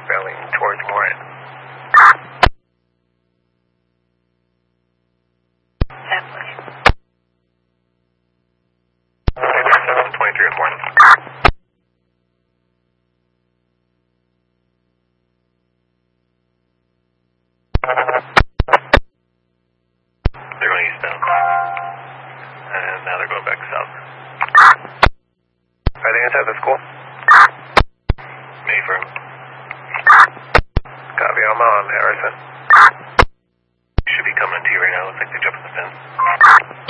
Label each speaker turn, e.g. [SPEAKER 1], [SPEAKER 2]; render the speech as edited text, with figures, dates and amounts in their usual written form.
[SPEAKER 1] barreling towards Moran. 723 on Moran. They're going eastbound. And now they're going back south. Are they inside the school? Mayfair. Copy, I'm on, Harrison.